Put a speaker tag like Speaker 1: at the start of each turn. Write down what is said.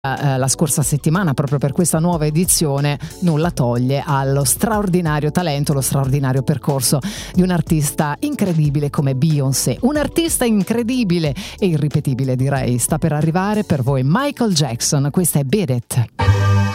Speaker 1: la scorsa settimana proprio per questa nuova edizione, nulla toglie allo straordinario talento, lo straordinario percorso di un artista incredibile come Beyoncé. Un artista incredibile e irripetibile, direi. Sta per arrivare per voi Michael Jackson. Questa è Beat It.